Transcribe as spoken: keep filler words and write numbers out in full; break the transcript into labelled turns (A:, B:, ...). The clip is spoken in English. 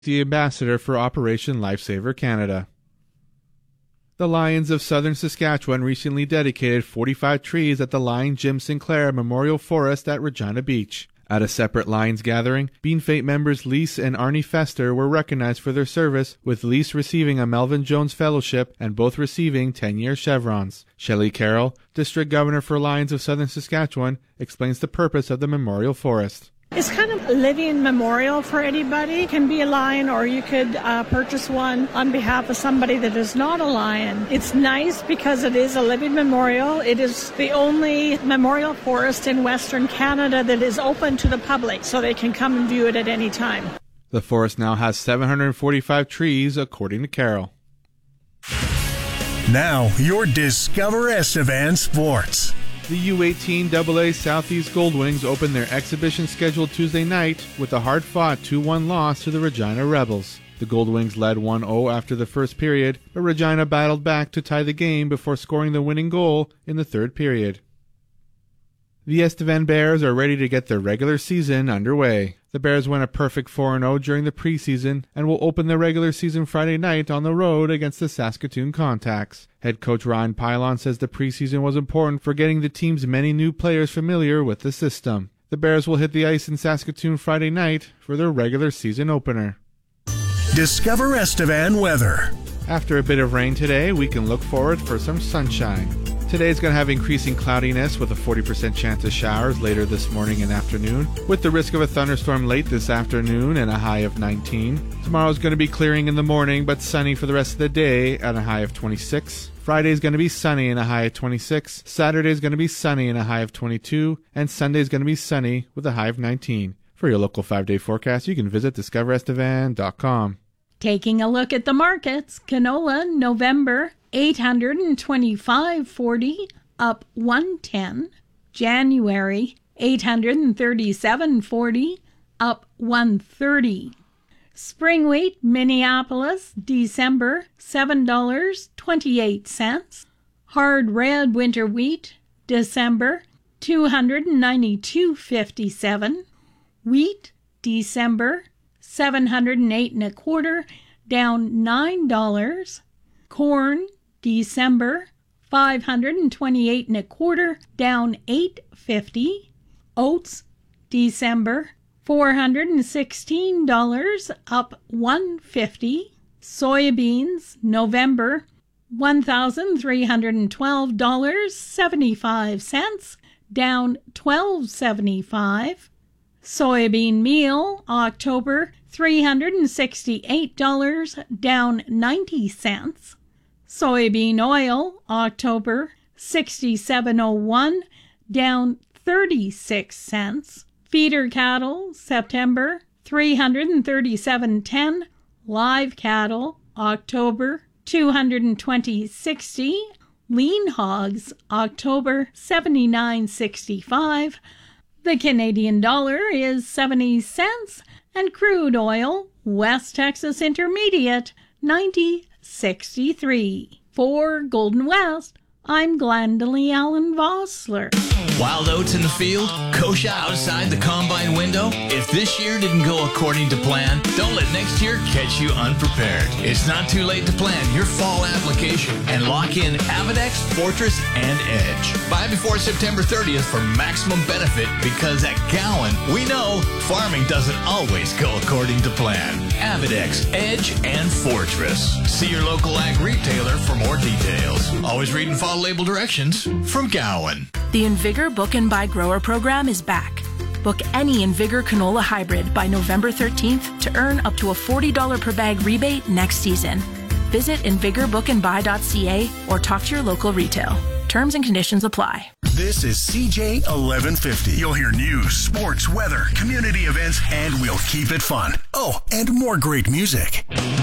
A: the ambassador for Operation Lifesaver Canada. The Lions of Southern Saskatchewan recently dedicated forty-five trees at the Lion Jim Sinclair Memorial Forest at Regina Beach. At a separate Lions gathering, Bean Fate members Lise and Arnie Fester were recognized for their service, with Lise receiving a Melvin Jones Fellowship and both receiving ten-year chevrons. Shelley Carroll, District Governor for Lions of Southern Saskatchewan, explains the purpose of the Memorial Forest.
B: It's kind of a living memorial for anybody. It can be a lion, or you could uh, purchase one on behalf of somebody that is not a lion. It's nice because it is a living memorial. It is the only memorial forest in Western Canada that is open to the public, so they can come and view it at any time.
A: The forest now has seven hundred forty-five trees, according to Carroll.
C: Now, your Discover Estevan Sports.
A: The U eighteen double A Southeast Goldwings opened their exhibition scheduled Tuesday night with a hard-fought two one loss to the Regina Rebels. The Goldwings led one oh after the first period, but Regina battled back to tie the game before scoring the winning goal in the third period. The Estevan Bears are ready to get their regular season underway. The Bears went a perfect four and oh during the preseason and will open the regular season Friday night on the road against the Saskatoon Contacts. Head coach Ryan Pylon says the preseason was important for getting the team's many new players familiar with the system. The Bears will hit the ice in Saskatoon Friday night for their regular season opener.
C: Discover Estevan weather.
A: After a bit of rain today, we can look forward for some sunshine. Today is going to have increasing cloudiness with a forty percent chance of showers later this morning and afternoon, with the risk of a thunderstorm late this afternoon and a high of nineteen. Tomorrow is going to be clearing in the morning, but sunny for the rest of the day at a high of twenty-six. Friday is going to be sunny and a high of twenty-six. Saturday is going to be sunny and a high of twenty-two. And Sunday is going to be sunny with a high of nineteen. For your local five-day forecast, you can visit discover estevan dot com.
D: Taking a look at the markets, canola, November, eight hundred twenty-five forty, up one ten. January, eight hundred thirty-seven forty, up one thirty. Spring wheat, Minneapolis, December, seven dollars and twenty-eight cents. Hard red winter wheat, December, two hundred ninety-two fifty-seven. Wheat, December, seven hundred eight and a quarter, down nine dollars. Corn, December, five hundred twenty-eight and a quarter, down eight fifty. Oats, December, four hundred sixteen dollars, up one fifty. Soybeans, November, one thousand three hundred twelve dollars and seventy-five cents, down twelve seventy-five. Soybean meal, October, three hundred sixty-eight dollars, down ninety cents. Soybean oil, October, sixty-seven oh one, down thirty-six cents. Feeder cattle, September, three hundred thirty-seven ten. Live cattle, October, two hundred twenty sixty. Lean hogs, October, seventy-nine sixty-five. The Canadian dollar is seventy cents, and crude oil, West Texas Intermediate, ninety sixty-three. For Golden West, I'm Glendalee Allen Vossler.
E: Wild oats in the field, kosher outside the combine window. If this year didn't go according to plan, don't let next year catch you unprepared. It's not too late to plan your fall application and lock in Avidex, Fortress, and Edge. Buy before September thirtieth for maximum benefit, because at Gowan, we know farming doesn't always go according to plan. Avidex, Edge, and Fortress. See your local ag retailer for more details. Always read and follow label directions from Gowan.
F: The Invigor Book and Buy Grower program is back. Book any Invigor canola hybrid by November thirteenth to earn up to a forty dollars per bag rebate next season. Visit invigor book and buy dot c a or talk to your local retail. Terms and conditions apply.
C: This is C J eleven fifty. You'll hear news, sports, weather, community events, and we'll keep it fun. Oh, and more great music.